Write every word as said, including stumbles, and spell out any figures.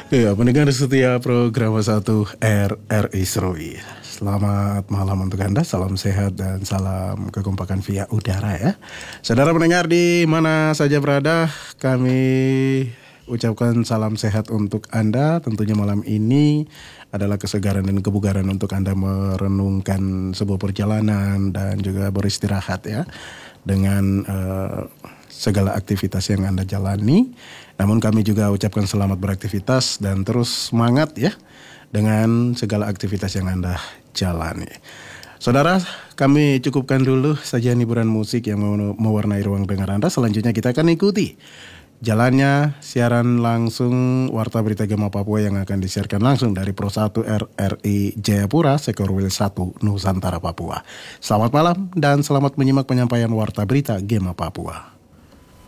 Ya, pendengar setia program satu R R I Seruwi. Selamat malam untuk Anda, salam sehat dan salam kekompakan via udara ya. Saudara pendengar di mana saja berada, kami ucapkan salam sehat untuk Anda. Tentunya malam ini adalah kesegaran dan kebugaran untuk Anda merenungkan sebuah perjalanan dan juga beristirahat ya. Dengan uh, segala aktivitas yang Anda jalani. Namun kami juga ucapkan selamat beraktivitas dan terus semangat ya dengan segala aktivitas yang Anda jalani. Saudara, kami cukupkan dulu sajian hiburan musik yang mewarnai ruang dengar Anda. Selanjutnya kita akan ikuti jalannya siaran langsung Warta Berita Gema Papua yang akan disiarkan langsung dari Pro satu R R I Jayapura, Sekorwil satu, Nusantara Papua. Selamat malam dan selamat menyimak penyampaian Warta Berita Gema Papua.